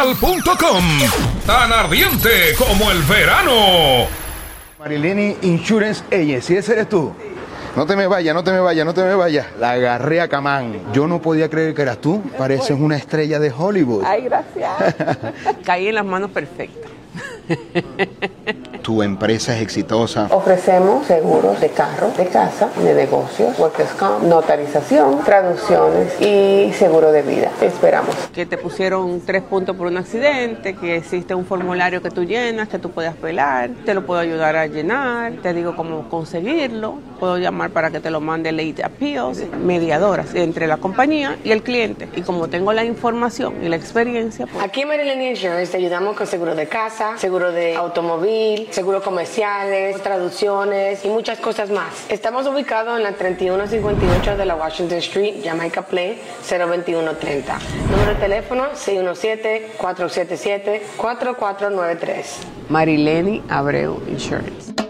Tan ardiente como el verano. Marileni Insurance Agency, ese eres tú. No te me vayas, no te me vayas, no te me vayas. La agarré a Camán. Yo no podía creer que eras tú. Pareces una estrella de Hollywood. Ay, gracias. Caí en las manos perfectas. Tu empresa es exitosa. Ofrecemos seguros de carro, de casa, de negocios, workers' comp, notarización, traducciones y seguro de vida. Te esperamos. Que te pusieron 3 puntos por un accidente, que existe un formulario que tú llenas, que tú puedes apelar, te lo puedo ayudar a llenar, te digo cómo conseguirlo, puedo llamar para que te lo mande late appeals, mediadoras entre la compañía y el cliente. Y como tengo la información y la experiencia, pues... Aquí en Marilyn Insurance te ayudamos con seguro de casa, seguro de automóvil, seguros comerciales, traducciones y muchas cosas más. Estamos ubicados en la 3158 de la Washington Street, Jamaica Plain, 02130. Número de teléfono 617-477-4493. Marileni Abreu Insurance.